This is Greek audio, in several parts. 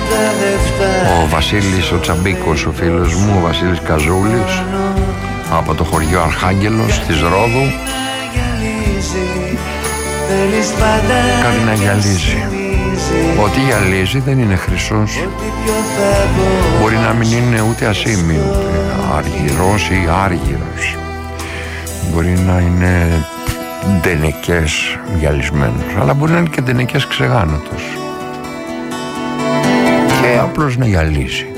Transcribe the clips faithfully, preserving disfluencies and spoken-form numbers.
Ο Βασίλης ο Τσαμπίκος, ο φίλος μου, ο Βασίλης Καζούλης, από το χωριό Αρχάγγελος της Ρόδου. Κάτι να γυαλίζει. Ό,τι γυαλίζει δεν είναι χρυσός. Μπορεί να μην είναι ούτε ασήμι, ούτε αργυρός ή άργυρος. Μπορεί να είναι ντενεκές γυαλισμένος, αλλά μπορεί να είναι και ντενεκές ξεγάνωτος. Και απλώς να γυαλίζει.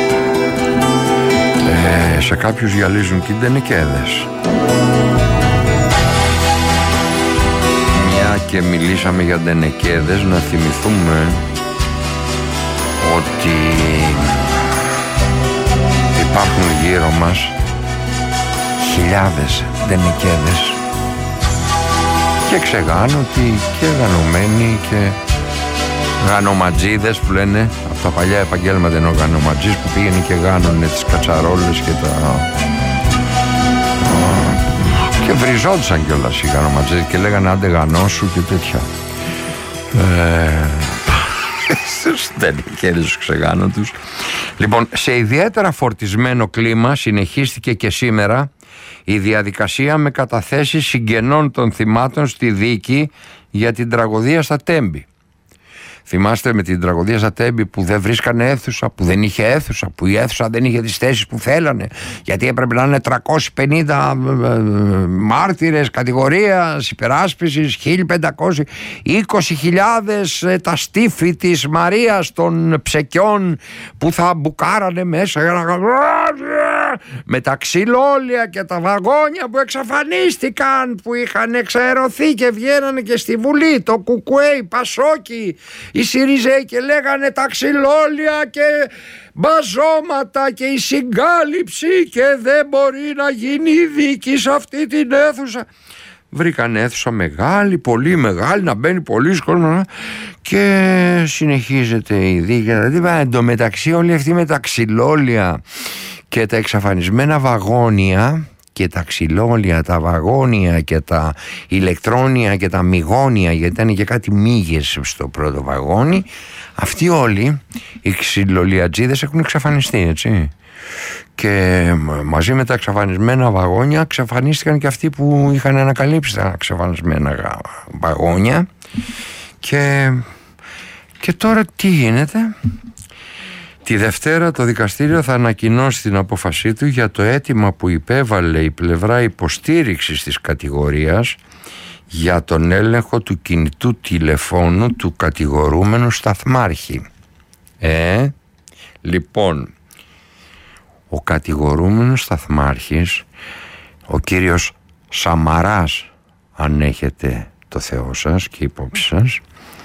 Ε, σε κάποιους γυαλίζουν και ντενεκέδες. Μια και μιλήσαμε για ντενεκέδες, να θυμηθούμε ότι υπάρχουν γύρω μας χιλιάδες ντενεκέδες και ξεγάνωτοι και γανωμένοι και γανοματζίδες που λένε, από τα παλιά επαγγέλματα είναι ο γανοματζής που πήγαινε και γάνωνε τις κατσαρόλες και τα... και βριζόντουσαν κιόλας οι γανοματζίδες και λέγανε άντε γανώσου και τέτοια. Ε... στους ντενεκέδες τους ξεγάνωτους. Λοιπόν, σε ιδιαίτερα φορτισμένο κλίμα συνεχίστηκε και σήμερα η διαδικασία με καταθέσεις συγγενών των θυμάτων στη δίκη για την τραγωδία στα Τέμπη. Θυμάστε με την τραγωδία στα Τέμπη που δεν βρίσκανε αίθουσα, που δεν είχε αίθουσα, που η αίθουσα δεν είχε τις θέσεις που θέλανε, γιατί έπρεπε να είναι τριακόσιοι πενήντα μάρτυρες κατηγορίας, υπεράσπισης, χίλια πεντακόσιοι, είκοσι χιλιάδες τα στήφη της Μαρίας των Ψεκιών που θα μπουκάρανε μέσα με τα ξυλόλια και τα βαγόνια που εξαφανίστηκαν, που είχαν εξαερωθεί και βγαίνανε και στη Βουλή το Κουκουέ, η Πασόκη, οι Σιριζέοι και λέγανε τα ξυλόλια και μπαζώματα και η συγκάλυψη και δεν μπορεί να γίνει η δίκη σε αυτή την αίθουσα. Βρήκαν αίθουσα μεγάλη, πολύ μεγάλη, να μπαίνει πολλοί κόσμος και συνεχίζεται η δίκη. Δηλαδή εντωμεταξύ όλοι αυτοί με τα ξυλόλια και τα εξαφανισμένα βαγόνια και τα ξυλόλια, τα βαγόνια και τα ηλεκτρόνια και τα μυγόνια, γιατί ήταν και κάτι μύγες στο πρώτο βαγόνι, αυτοί όλοι οι ξυλολιατζίδες έχουν εξαφανιστεί, έτσι. Και μαζί με τα εξαφανισμένα βαγόνια εξαφανίστηκαν και αυτοί που είχαν ανακαλύψει τα εξαφανισμένα βαγόνια. Και, και τώρα τι γίνεται? Τη Δευτέρα το δικαστήριο θα ανακοινώσει την απόφασή του για το αίτημα που υπέβαλε η πλευρά υποστήριξης της κατηγορίας για τον έλεγχο του κινητού τηλεφώνου του κατηγορούμενου σταθμάρχη. Ε, λοιπόν, ο κατηγορούμενος σταθμάρχης, ο κύριος Σαμαράς, αν έχετε το Θεό σας και υπόψη σας,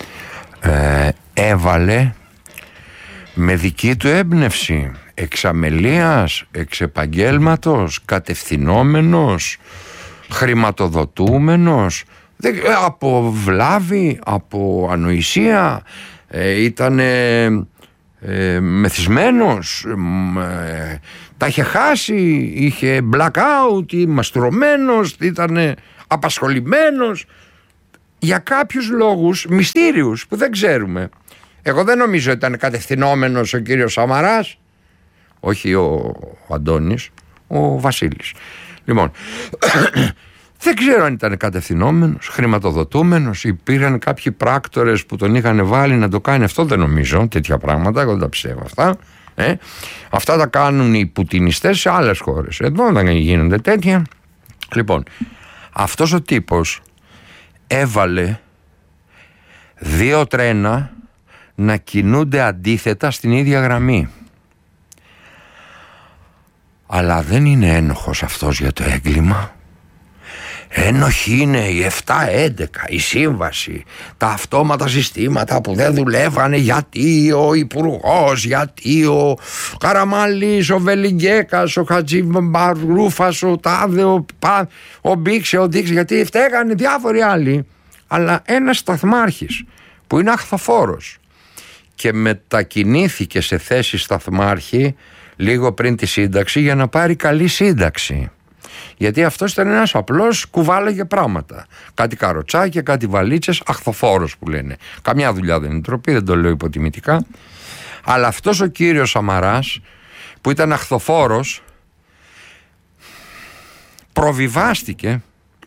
ε, έβαλε με δική του έμπνευση, εξ αμελίας, εξ επαγγέλματος, κατευθυνόμενος, χρηματοδοτούμενος, από βλάβη, από ανοησία, ε, ήταν ε, ε, μεθυσμένος, ε, τα είχε χάσει, είχε blackout, ή μαστρωμένος, ήταν απασχολημένος, για κάποιους λόγους μυστήριους που δεν ξέρουμε. Εγώ δεν νομίζω ότι ήταν κατευθυνόμενος ο κύριος Σαμαράς, όχι ο, ο Αντώνης, ο Βασίλης. Λοιπόν, δεν ξέρω αν ήταν κατευθυνόμενος, χρηματοδοτούμενος, υπήρχαν κάποιοι πράκτορες που τον είχαν βάλει να το κάνει αυτό, δεν νομίζω τέτοια πράγματα, εγώ δεν τα πιστεύω αυτά. Ε. Αυτά τα κάνουν οι πουτινιστές σε άλλες χώρες, εδώ δεν γίνονται τέτοια. Λοιπόν, αυτός ο τύπος έβαλε δύο τρένα να κινούνται αντίθετα στην ίδια γραμμή. Αλλά δεν είναι ένοχος αυτός για το έγκλημα. Ένοχοι είναι οι επτά έντεκα, η σύμβαση, τα αυτόματα συστήματα που δεν δουλεύανε, γιατί ο Υπουργός, γιατί ο Καραμαλής, ο Βελιγγέκας, ο Χατζημαρούφας, ο Τάδε, ο, Πα, ο Μπίξε, ο Δίξε, γιατί φταίγανε διάφοροι άλλοι. Αλλά ένας σταθμάρχης που είναι αχθοφόρος και μετακινήθηκε σε θέση σταθμάρχη λίγο πριν τη σύνταξη για να πάρει καλή σύνταξη. Γιατί αυτός ήταν ένας απλός, κουβάλαγε πράγματα. Κάτι καροτσάκια, κάτι βαλίτσες, αχθοφόρος που λένε. Καμιά δουλειά δεν είναι τροπή, δεν το λέω υποτιμητικά. Αλλά αυτός ο κύριος Σαμαράς, που ήταν αχθοφόρος, προβιβάστηκε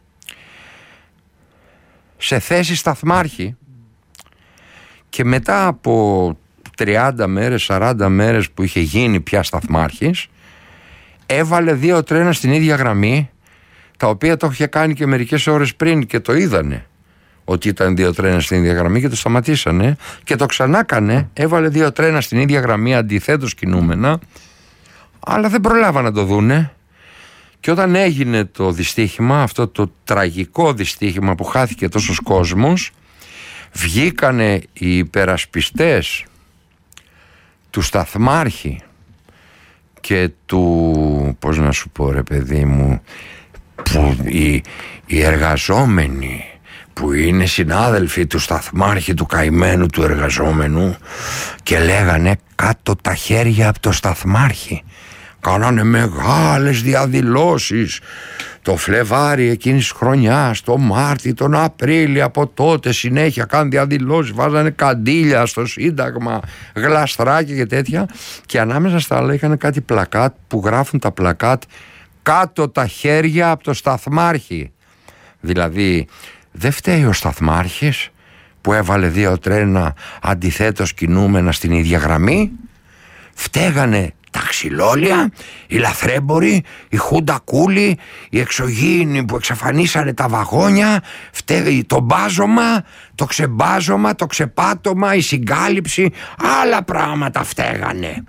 σε θέση σταθμάρχη και μετά από τριάντα μέρες, σαράντα μέρες που είχε γίνει πια σταθμάρχης, έβαλε δύο τρένα στην ίδια γραμμή, τα οποία το είχε κάνει και μερικές ώρες πριν και το είδανε ότι ήταν δύο τρένα στην ίδια γραμμή και το σταματήσανε και το ξανάκανε, έβαλε δύο τρένα στην ίδια γραμμή αντιθέτως κινούμενα, αλλά δεν προλάβα να το δούνε. Και όταν έγινε το δυστύχημα, αυτό το τραγικό δυστύχημα που χάθηκε τόσος κόσμος, βγήκανε οι υπερασπιστές του σταθμάρχη και του, πώς να σου πω ρε παιδί μου, που οι, οι εργαζόμενοι που είναι συνάδελφοι του σταθμάρχη, του καημένου του εργαζόμενου, και λέγανε κάτω τα χέρια από το σταθμάρχη. Κάνανε μεγάλες διαδηλώσεις το Φλεβάρι εκείνης της χρονιάς, το Μάρτι, τον Απρίλιο, από τότε συνέχεια κάνουν διαδηλώσεις, βάζανε καντήλια στο Σύνταγμα, γλαστράκια και τέτοια, και ανάμεσα στα άλλα είχαν κάτι πλακάτ που γράφουν τα πλακάτ κάτω τα χέρια από το σταθμάρχη. Δηλαδή δεν φταίει ο σταθμάρχης που έβαλε δύο τρένα αντιθέτως κινούμενα στην ίδια γραμμή, φταίγανε τα ξυλόλια, οι λαθρέμποροι, οι χουντακούλοι, οι εξωγήινοι που εξαφανίσανε τα βαγόνια, φταίγει το μπάζωμα, το ξεμπάζωμα, το ξεπάτωμα, η συγκάλυψη, άλλα πράγματα φταίγανε.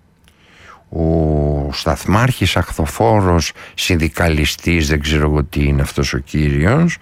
Ο σταθμάρχης αχθοφόρος συνδικαλιστής, δεν ξέρω εγώ τι είναι αυτός ο κύριος,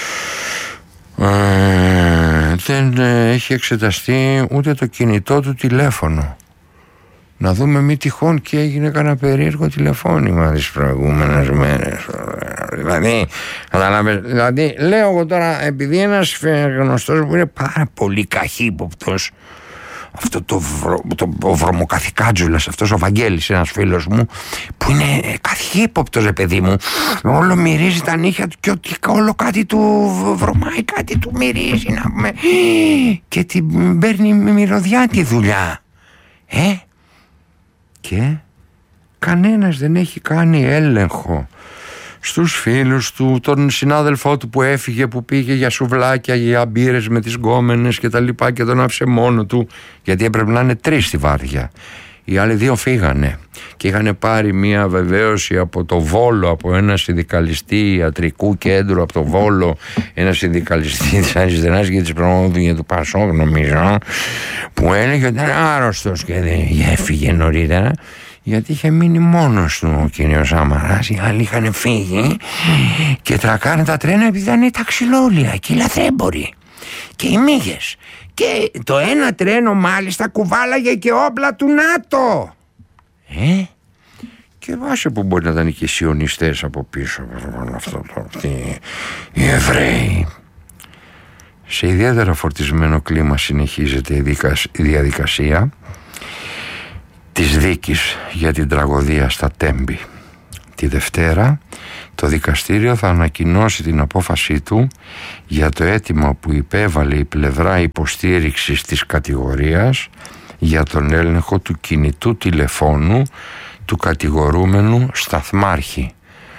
ε, δεν έχει εξεταστεί ούτε το κινητό του τηλέφωνο. Να δούμε μη τυχόν και έγινε κανένα περίεργο τηλεφώνημα τις προηγούμενες μέρες. Δηλαδή, δηλαδή λέω εγώ τώρα, επειδή ένας γνωστός που είναι πάρα πολύ καχύποπτος, αυτό το, βρο, το ο βρωμοκαθηκάτζουλας, αυτός ο Βαγγέλης, ένας φίλος μου, που είναι καχύποπτος ρε παιδί μου, όλο μυρίζει τα νύχια του και ότι όλο κάτι του βρωμάει, κάτι του μυρίζει, να πούμε, και την παίρνει με μυρωδιά τη δουλειά. Ε, και κανένας δεν έχει κάνει έλεγχο στους φίλους του, τον συνάδελφό του που έφυγε, που πήγε για σουβλάκια, για μπύρες με τις γκόμενες και τα λοιπά, και τον άφησε μόνο του, γιατί έπρεπε να είναι τρεις στη βάρδια. Οι άλλοι δύο φύγανε και είχαν πάρει μία βεβαίωση από το Βόλο, από ένα συνδικαλιστή ιατρικού κέντρου από το Βόλο, ένα συνδικαλιστή της αριστεράς και της Προόδου για του Πασόκ νομίζω, που έλεγε ότι ήταν άρρωστος και δεν έφυγε νωρίτερα, γιατί είχε μείνει μόνος του ο κύριος Σαμαράς. Οι άλλοι είχαν φύγει και τρακάνε τα τρένα επειδή ήταν τα ξυλόλια και οι λαθρέμποροι και οι μύγες. Και το ένα τρένο μάλιστα κουβάλαγε και όπλα του ΝΑΤΟ. Ε, και βάσε που μπορεί να ήταν και οι σιωνιστές από πίσω, αυτό το, αυτοί, οι Εβραίοι. Σε ιδιαίτερα φορτισμένο κλίμα συνεχίζεται η διαδικασία της δίκης για την τραγωδία στα Τέμπη. Τη Δευτέρα το δικαστήριο θα ανακοινώσει την απόφασή του για το αίτημα που υπέβαλε η πλευρά υποστήριξης της κατηγορίας για τον έλεγχο του κινητού τηλεφώνου του κατηγορούμενου σταθμάρχη,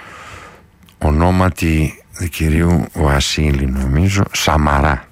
ονόματι κυρίου Βασίλη νομίζω Σαμαρά.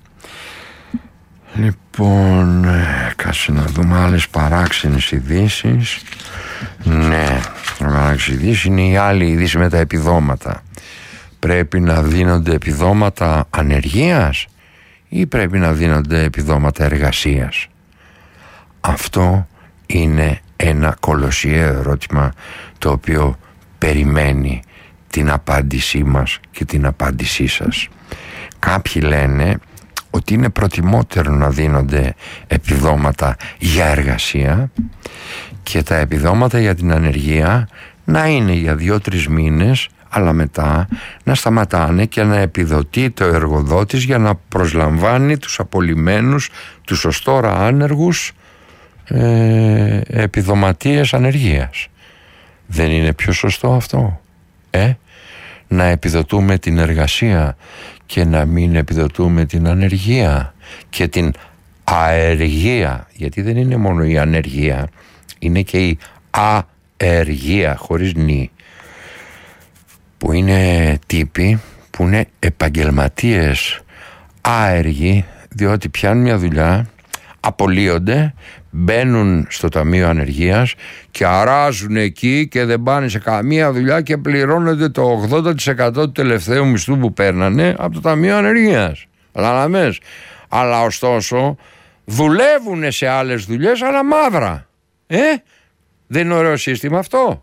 Λοιπόν, κάτσε να δούμε άλλες παράξενες ειδήσεις. Ναι, παράξενες ειδήσεις είναι η άλλη ειδήση με τα επιδόματα. Πρέπει να δίνονται επιδόματα ανεργίας ή πρέπει να δίνονται επιδόματα εργασίας? Αυτό είναι ένα κολοσιαίο ερώτημα, το οποίο περιμένει την απάντησή μας και την απάντησή σας. Κάποιοι λένε ότι είναι προτιμότερο να δίνονται επιδόματα για εργασία και τα επιδόματα για την ανεργία να είναι για δύο-τρεις μήνες, αλλά μετά να σταματάνε και να επιδοτεί το εργοδότης για να προσλαμβάνει τους απολυμένους, τους ως τώρα άνεργους ε, επιδοματίες ανεργίας. Δεν είναι πιο σωστό αυτό? Ε, να επιδοτούμε την εργασία και να μην επιδοτούμε την ανεργία και την αεργία, γιατί δεν είναι μόνο η ανεργία, είναι και η αεργία χωρίς νη, που είναι τύποι που είναι επαγγελματίες άεργοι, διότι πιάνουν μια δουλειά, απολύονται, μπαίνουν στο Ταμείο Ανεργίας και αράζουν εκεί και δεν πάνε σε καμία δουλειά και πληρώνονται το ογδόντα τοις εκατό του τελευταίου μισθού που παίρνανε από το Ταμείο Ανεργίας. Καταλαβαίνεις. Αλλά ωστόσο δουλεύουν σε άλλες δουλειές, αλλά μαύρα. Ε, δεν είναι ωραίο σύστημα αυτό?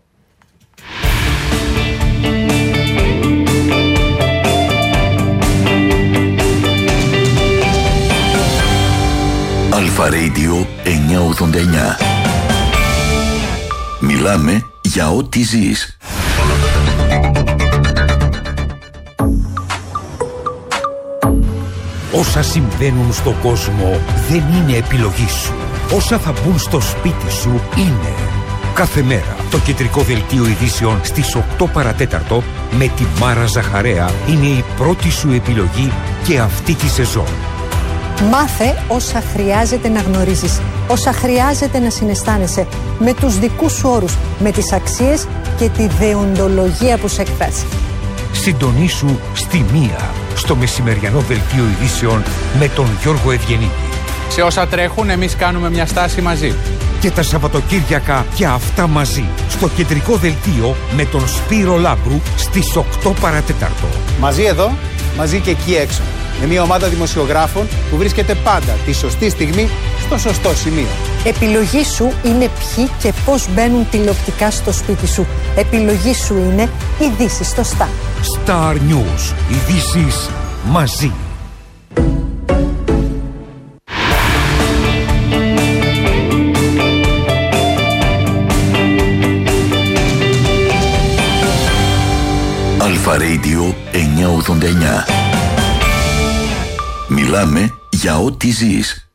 Αλφα Radio εννιακόσια ογδόντα εννιά. Μιλάμε για ό,τι ζεις. Όσα συμβαίνουν στον κόσμο δεν είναι επιλογή σου. Όσα θα μπουν στο σπίτι σου είναι. Κάθε μέρα το κεντρικό δελτίο ειδήσεων στις οκτώ παρατέταρτο με τη Μάρα Ζαχαρέα είναι η πρώτη σου επιλογή και αυτή τη σεζόν. Μάθε όσα χρειάζεται να γνωρίζεις, όσα χρειάζεται να συναισθάνεσαι, με τους δικούς σου όρους, με τις αξίες και τη δεοντολογία που σε εκφράζει. Συντονίσου στη μία, στο μεσημεριανό δελτίο ειδήσεων με τον Γιώργο Ευγενίδη. Σε όσα τρέχουν, εμείς κάνουμε μια στάση μαζί. Και τα Σαββατοκύριακα και αυτά μαζί, στο κεντρικό δελτίο με τον Σπύρο Λάμπρου στις οκτώ παρατέταρτο. Μαζί εδώ, μαζί και εκεί έξω. Με μια ομάδα δημοσιογράφων που βρίσκεται πάντα τη σωστή στιγμή στο σωστό σημείο. Επιλογή σου είναι ποιοι και πώς μπαίνουν τηλεοπτικά στο σπίτι σου. Επιλογή σου είναι ειδήσεις στο Star. Star News. Ειδήσεις μαζί. Αλφα Radio εννιακόσια ογδόντα εννιά. Μιλάμε για ό,τι ζεις.